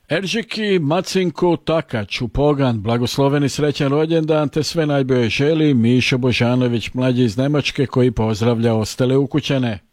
Eržiki Macinku Takač u Pogan, blagosloveni srećan rođendan te sve najbolje želi Mišo Božanović, mlađi iz Njemačke, koji pozdravlja ostale ukućane.